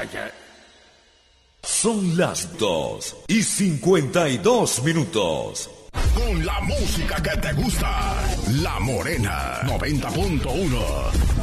ay. Son las 2:52. Con la música que te gusta, La Morena 90.1.